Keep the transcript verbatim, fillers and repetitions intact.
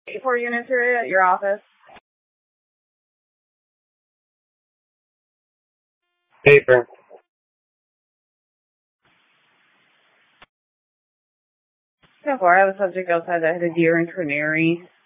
Four units here at your office. Paper. ten four, I have a subject outside that had a deer in Trinary.